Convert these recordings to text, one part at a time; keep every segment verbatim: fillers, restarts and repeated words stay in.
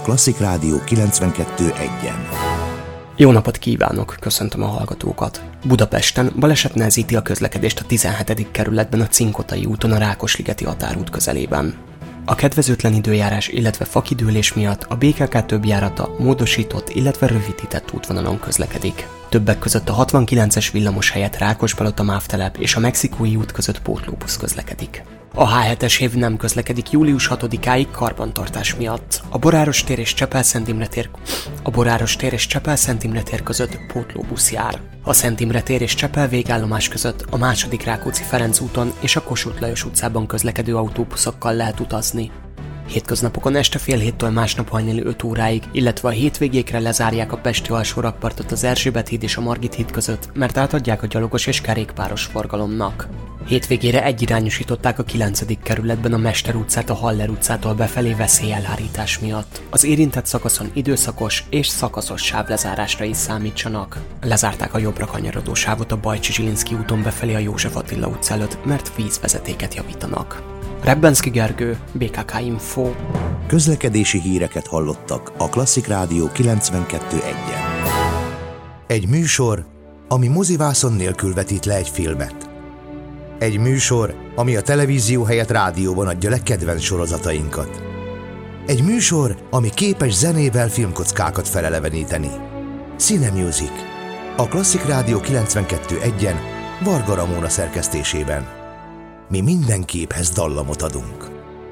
Klasszik Rádió kilencvenkettő egyen. Jó napot kívánok, köszöntöm a hallgatókat. Budapesten baleset nehezíti a közlekedést a tizenhetedik kerületben a Cinkotai úton a Rákosligeti határút közelében. A kedvezőtlen időjárás, illetve fakidőlés miatt a bé ká ká több járata módosított, illetve rövidített útvonalon közlekedik. Többek között a hatvankilences villamos helyett Rákospalota mávtelep és a Mexikói út között pótlóbusz közlekedik. A há hetes hév nem közlekedik július hatodikáig karbantartás miatt. A Boráros tér és Csepel-Szent Imre tér a Boráros tér és Csepel-Szent Imre tér között pótlóbusz jár. A Szent Imre tér és Csepel végállomás között a második Rákóczi-Ferenc úton és a Kossuth Lajos utcában közlekedő autóbuszokkal lehet utazni. Hétköznapokon este fél héttől másnap hajnali öt óráig, illetve a hétvégékre lezárják a pesti alsórakpartot az Erzsébet híd és a Margit híd között, mert átadják a gyalogos és kerékpáros forgalomnak. Hétvégére egyirányosították a kilencedik kerületben a Mester utcát a Haller utcától befelé veszélyelhárítás miatt. Az érintett szakaszon időszakos és szakaszos sávlezárásra is számítsanak. Lezárták a jobbra kanyarodó sávot a Bajcsi-Zsilinszky úton befelé a József Attila utca előtt, mert vízvezetéket javítanak. Rebbenszky Gergő, bé ká ká Info. Közlekedési híreket hallottak a Klasszik Rádió kilencvenkettő egyen. Egy műsor, ami mozivászon nélkül vetít le egy filmet. Egy műsor, ami a televízió helyett rádióban adja le kedvenc sorozatainkat. Egy műsor, ami képes zenével filmkockákat feleleveníteni. Cinemusic. A Klasszik Rádió kilencvenkettő egyen Varga Ramóna szerkesztésében. Mi minden képhez dallamot adunk.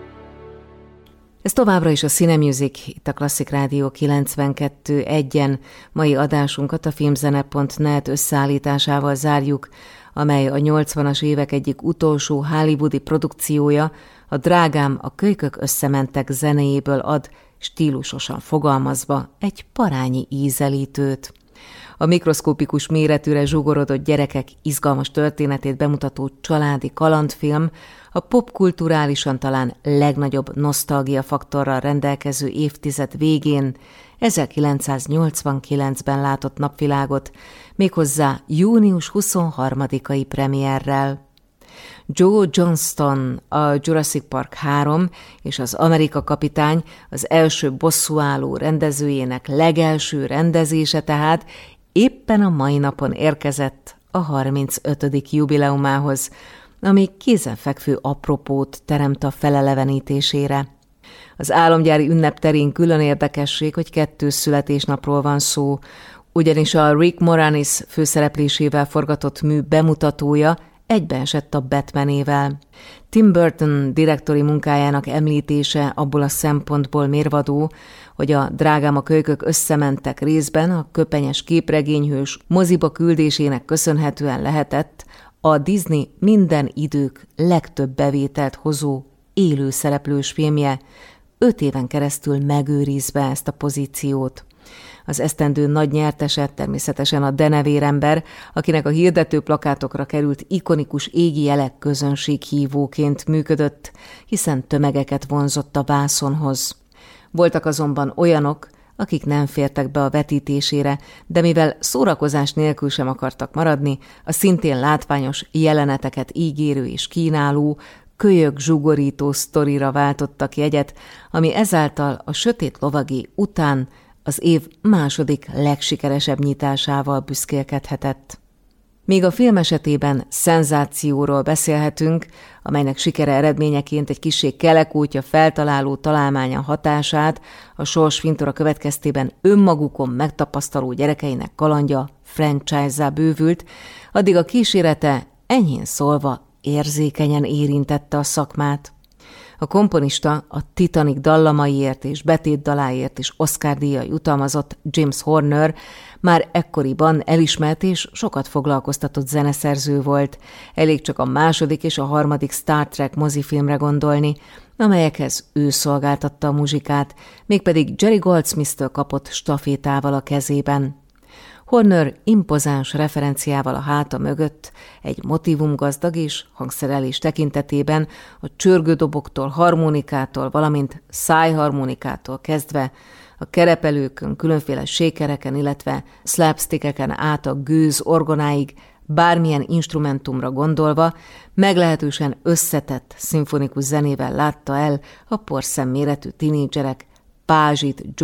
Ez továbbra is a Cinemusic, itt a Klasszik Rádió kilencvenkettő egyen. Mai adásunkat a filmzene pont net összeállításával zárjuk, amely a nyolcvanas évek egyik utolsó hollywoodi produkciója, a Drágám, a kölykök összementek zenéjéből ad, stílusosan fogalmazva, egy parányi ízelítőt. A mikroszkópikus méretűre zsugorodott gyerekek izgalmas történetét bemutató családi kalandfilm a popkulturálisan talán legnagyobb nosztalgiafaktorral rendelkező évtized végén, ezerkilencszáznyolcvankilencben látott napvilágot, méghozzá június huszonharmadikai premierrel. Joe Johnston, a Jurassic Park három és az Amerika kapitány, az első bosszúálló rendezőjének legelső rendezése tehát éppen a mai napon érkezett a harmincötödik jubileumához, ami kézenfekvő apropót teremt a felelevenítésére. Az álomgyári ünnep terén külön érdekesség, hogy kettős születésnapról van szó, ugyanis a Rick Moranis főszereplésével forgatott mű bemutatója egybeesett a Batmanével. Tim Burton direktori munkájának említése abból a szempontból mérvadó, hogy a Drágám, a kölykök összementek részben a köpenyes képregényhős moziba küldésének köszönhetően lehetett a Disney minden idők legtöbb bevételt hozó élő szereplős filmje, öt éven keresztül megőrizve ezt a pozíciót. Az esztendő nagy nyertese természetesen a denevérember, akinek a hirdető plakátokra került ikonikus égi jelek közönséghívóként működött, hiszen tömegeket vonzott a vászonhoz. Voltak azonban olyanok, akik nem fértek be a vetítésére, de mivel szórakozás nélkül sem akartak maradni, a szintén látványos jeleneteket ígérő és kínáló, kölyök zsugorító sztorira váltottak jegyet, ami ezáltal a Sötét lovagé után az év második legsikeresebb nyitásával büszkélkedhetett. Míg a film esetében szenzációról beszélhetünk, amelynek sikere eredményeként egy kissé kelekútja feltaláló találmánya hatását a sorsfintora következtében önmagukon megtapasztaló gyerekeinek kalandja franchise-zá bővült, addig a kísérete enyhén szólva érzékenyen érintette a szakmát. A komponista a Titanic dallamaiért és betétdaláért is Oscar-díjjal jutalmazott James Horner már ekkoriban elismert és sokat foglalkoztatott zeneszerző volt. Elég csak a második és a harmadik Star Trek mozifilmre gondolni, amelyekhez ő szolgáltatta a muzsikát, mégpedig Jerry Goldsmith-től kapott stafétával a kezében. Horner impozáns referenciával a háta mögött egy motívumgazdag és hangszerelés tekintetében a csörgődoboktól, harmonikától, valamint szájharmonikától kezdve a kerepelőkön, különféle sékereken, illetve slapstickeken át a gőz orgonáig bármilyen instrumentumra gondolva meglehetősen összetett szimfonikus zenével látta el a porszemméretű tinédzserek pázsit